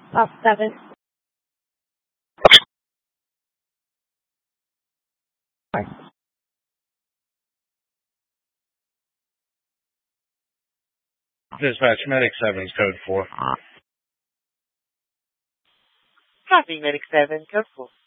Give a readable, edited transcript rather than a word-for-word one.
Up 7. Dispatch, Medic 7's code 4. Copy, Medic 7, code 4.